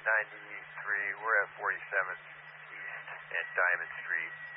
93. We're at 47th East and Diamond Street.